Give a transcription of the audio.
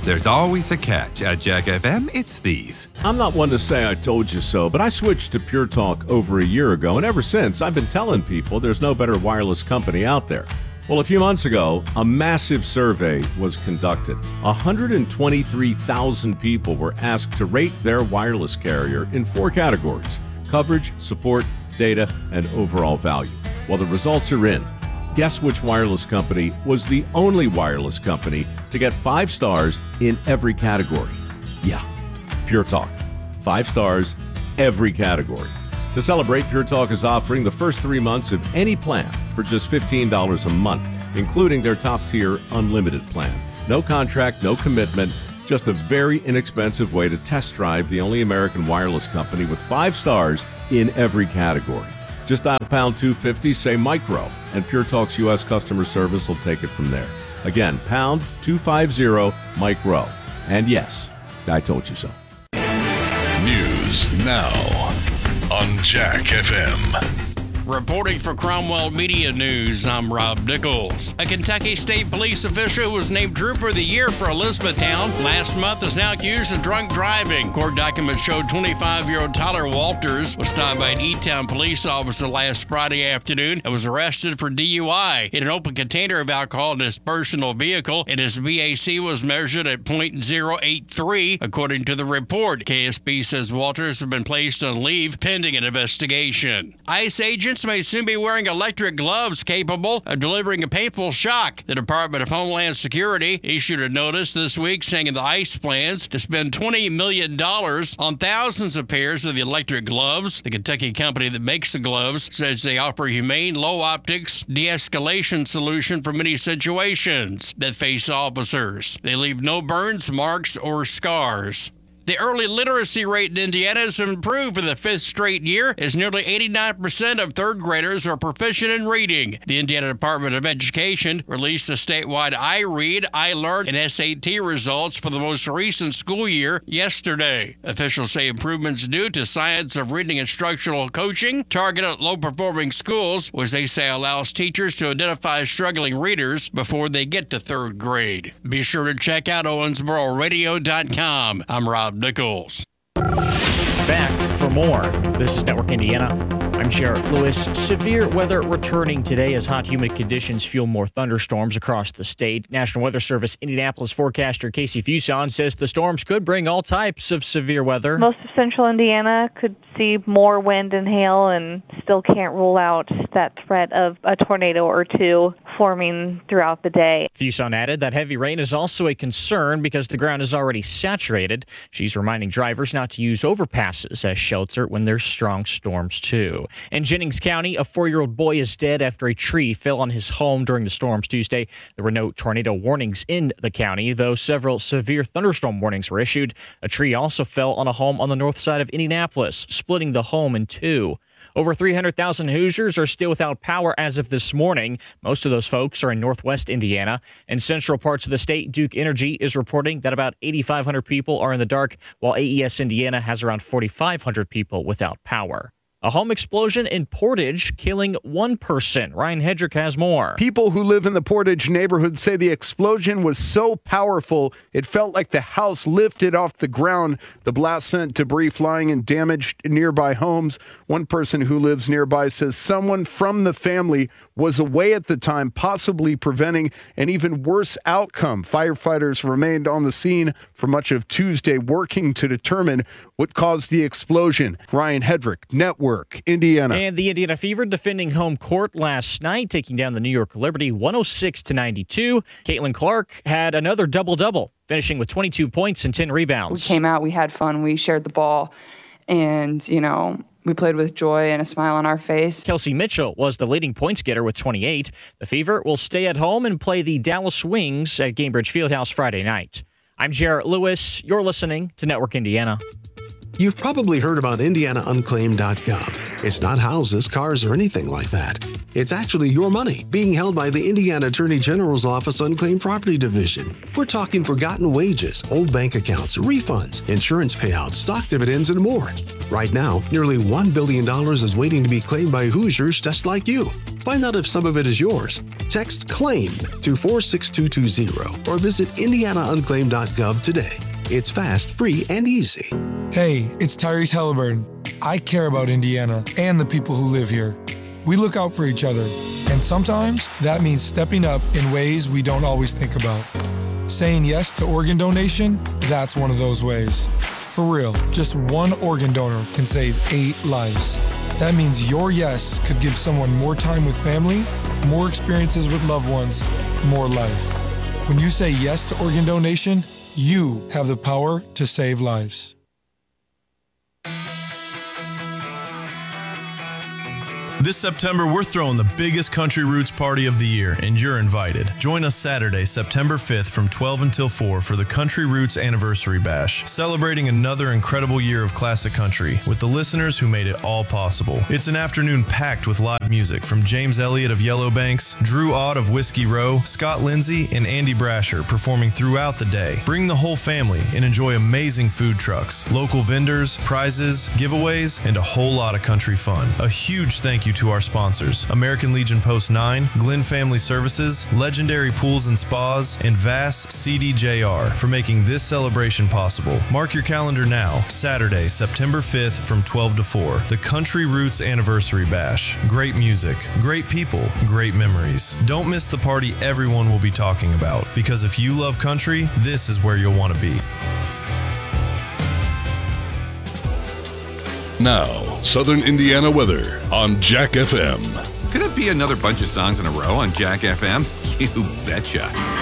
there's always a catch. At Jack FM, it's these. I'm not one to say I told you so, but I switched to Pure Talk over a year ago, and ever since, I've been telling people there's no better wireless company out there. Well, a few months ago, a massive survey was conducted. 123,000 people were asked to rate their wireless carrier in 4 categories: coverage, support, data, and overall value. Well, the results are in. Guess which wireless company was the only wireless company to get 5 stars in every category? Yeah, Pure Talk. 5 stars, every category. To celebrate, Pure Talk is offering the first 3 months of any plan for just $15 a month, including their top-tier unlimited plan. No contract, no commitment, just a very inexpensive way to test drive the only American wireless company with 5 stars in every category. Just dial pound 250, say micro, and Pure Talk's U.S. customer service will take it from there. Again, pound 250 micro. And yes, I told you so. News now on Jack FM. Reporting for Cromwell Media News, I'm Rob Nichols. A Kentucky State Police official who was named Trooper of the Year for Elizabethtown last month is now accused of drunk driving. Court documents showed 25-year-old Tyler Walters was stopped by an E-Town police officer last Friday afternoon and was arrested for DUI. In an open container of alcohol in his personal vehicle, and his BAC was measured at .083, according to the report. KSB says Walters has been placed on leave pending an investigation. ICE agents may soon be wearing electric gloves capable of delivering a painful shock. The Department of Homeland Security issued a notice this week saying the ICE plans to spend $20 million on thousands of pairs of the electric gloves. The Kentucky company that makes the gloves says they offer humane, low-optics, de-escalation solution for many situations that face officers. They leave no burns, marks, or scars. The early literacy rate in Indiana has improved for the 5th straight year, as nearly 89% of third graders are proficient in reading. The Indiana Department of Education released the statewide iRead, iLearn, and SAT results for the most recent school year yesterday. Officials say improvements due to science of reading instructional coaching targeted at low-performing schools, which they say allows teachers to identify struggling readers before they get to third grade. Be sure to check out OwensboroRadio.com. I'm Rob Nichols. Back for more. This is Network Indiana. I'm Jarrett Lewis. Severe weather returning today as hot, humid conditions fuel more thunderstorms across the state. National Weather Service Indianapolis forecaster Casey Fuson says the storms could bring all types of severe weather. Most of central Indiana could see more wind and hail and still can't rule out that threat of a tornado or two forming throughout the day. Fuson added that heavy rain is also a concern because the ground is already saturated. She's reminding drivers not to use overpasses as shelter when there's strong storms too. In Jennings County, a 4-year-old boy is dead after a tree fell on his home during the storms Tuesday. There were no tornado warnings in the county, though several severe thunderstorm warnings were issued. A tree also fell on a home on the north side of Indianapolis, splitting the home in two. Over 300,000 Hoosiers are still without power as of this morning. Most of those folks are in northwest Indiana. In central parts of the state, Duke Energy is reporting that about 8,500 people are in the dark, while AES Indiana has around 4,500 people without power. A home explosion in Portage killing one person. Ryan Hedrick has more. People who live in the Portage neighborhood say the explosion was so powerful it felt like the house lifted off the ground. The blast sent debris flying and damaged nearby homes. One person who lives nearby says someone from the family was away at the time, possibly preventing an even worse outcome. Firefighters remained on the scene for much of Tuesday, working to determine what caused the explosion. Ryan Hedrick, Network, Indiana. And the Indiana Fever defending home court last night, taking down the New York Liberty 106-92. Caitlin Clark had another double-double, finishing with 22 points and 10 rebounds. We came out, we had fun, we shared the ball, and, we played with joy and a smile on our face. Kelsey Mitchell was the leading points getter with 28. The Fever will stay at home and play the Dallas Wings at Gainbridge Fieldhouse Friday night. I'm Jarrett Lewis. You're listening to Network Indiana. You've probably heard about IndianaUnclaimed.gov. It's not houses, cars, or anything like that. It's actually your money being held by the Indiana Attorney General's Office Unclaimed Property Division. We're talking forgotten wages, old bank accounts, refunds, insurance payouts, stock dividends, and more. Right now, nearly $1 billion is waiting to be claimed by Hoosiers just like you. Find out if some of it is yours. Text CLAIM to 46220 or visit indianaunclaimed.gov today. It's fast, free, and easy. Hey, it's Tyrese Halliburton. I care about Indiana and the people who live here. We look out for each other, and sometimes that means stepping up in ways we don't always think about. Saying yes to organ donation, that's one of those ways. For real, just one organ donor can save 8 lives. That means your yes could give someone more time with family, more experiences with loved ones, more life. When you say yes to organ donation, you have the power to save lives. This September, we're throwing the biggest Country Roots party of the year, and you're invited. Join us Saturday, September 5th from 12 until 4 for the Country Roots Anniversary Bash, celebrating another incredible year of classic country with the listeners who made it all possible. It's an afternoon packed with live music from James Elliott of Yellow Banks, Drew Ott of Whiskey Row, Scott Lindsay, and Andy Brasher performing throughout the day. Bring the whole family and enjoy amazing food trucks, local vendors, prizes, giveaways, and a whole lot of country fun. A huge thank you to our sponsors, American Legion Post 9, Glenn Family Services, Legendary Pools and Spas, and Vass CDJR for making this celebration possible. Mark your calendar now, Saturday, September 5th from 12 to 4, the Country Roots Anniversary Bash. Great music, great people, great memories. Don't miss the party everyone will be talking about, because if you love country, this is where you'll want to be. Now, Southern Indiana weather on Jack FM. Could it be another bunch of songs in a row on Jack FM? You betcha.